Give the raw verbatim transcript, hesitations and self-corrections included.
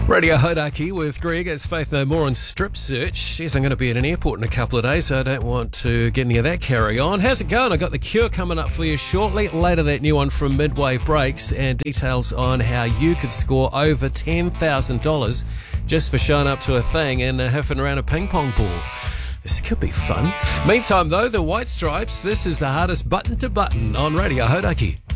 Radio Hodaki with Greg. It's Faith No More on Strip Search. Yes, I'm going to be at an airport in a couple of days, so I don't want to get any of that carry on. How's it going? I got The Cure coming up for you shortly. Later, that new one from Midwave Brakes and details on how you could score over ten thousand dollars just for showing up to a thing and uh, huffing around a ping pong ball. This could be fun. Meantime, though, the White Stripes. This is the hardest button to button on Radio Hodaki.